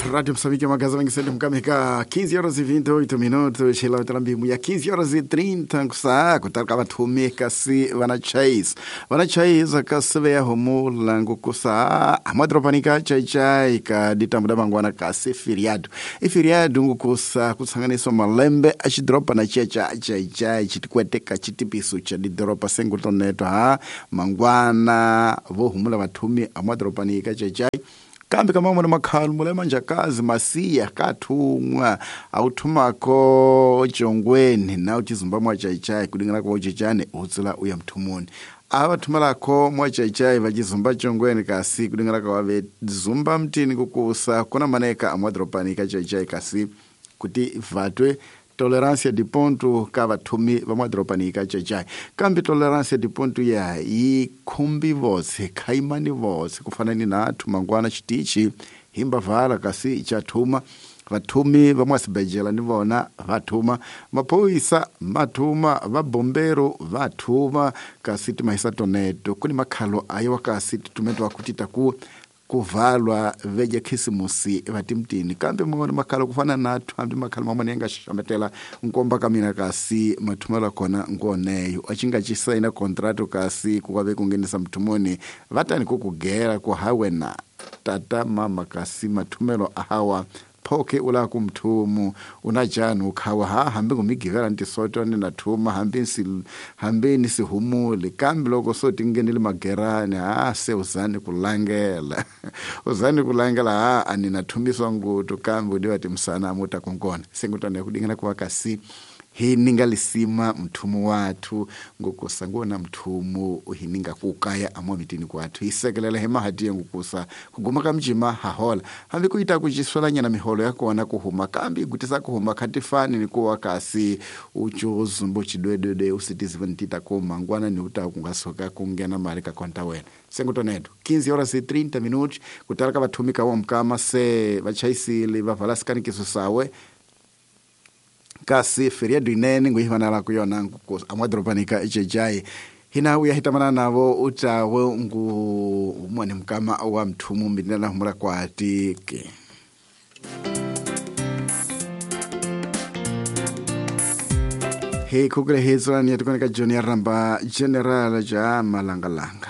Rádio Moçambique, magaza vem sendo mkamika 15h28, chela talambimu ya 15h30 kusaku talkava thumika si vanachais kaseve ya homula ngukusa amadropanika chai ka ditambuda mangwana kasi feriado ngukusa kutsanganiso malembe achidropa na chai chitikweteka chitipisu cha didropa sengutoneto mangwana vohumula vathumi amadropanika chai kambi kama mwana makhalu mule manjakazi masiya kathumwa authumako jongweni na uchizumba mwa chai kudingana kwa uchichane utsula uya mthumuni avathumalako mwa chai vachizumba jongweni kasi kudingana kwa wave zumba mtini kukusa kuna maneka amwadropani ka chai kasi kuti vatwe tolerância de ponto kava thumi vamadropani ka chai kambi tolerância de ponto ya ikhumbi vose khaimani vose kufanani na thumangwana chitichi himba vala kasi chathuma vathumi vamwasibejela ni vona vathuma mapoisa vathuma vabombero vathuma kasi timahisa toneto kuni makhalo ayo kasi tumeto wakutita kuvalwa veja khisimusi vatimtini kambe mwana makhala kufana nathu hambi makhala mamani yanga shametela nkomba kamina kasi mathumela kona ngoneyo achinga chisaina contrato kasi kukabe kungenisa mthumoni vatani kukugera ku hawe na tata mama kasi mathumelo ahawa phoke ula kumthumu unajani ukhawa hambe kumigivela ntisoto ni nathuma hambe nisihumule kambe loko so tingenile magerani se uzani kulangela uzani kulangela ani nathumiswa ngutu kambe ndiwati msana amuta konkona sengutane kudingana kwa kasi hininga lisima mthumu wathu ngokusa ngona mthumu uhininga kukaya amwa mitini kwathu isekelela hema hatiye ngokusa kuguma kamjima hahola hambi kuita kuchiswelanya na miholo yakona kuhuma kambi gutisa kuhuma khatifani ni kuwa kasi uchuzumbo chidwedwede usitizivantita kumangwana ni uta kungasoka kungena mali kakonta wena sengutonedo 15h30 kutalaka vathumika wa mkama se vachaisili vavalasikani kisosawe kasi feriado inene nguhivana la kuyona ngukusa amwadropanika chai hina uya hitamana navo utawe mwani mkama wa mthumu mbindana humula kwa atike hei kukule hezwa ni atukonika John Yaramba general ja malangalanga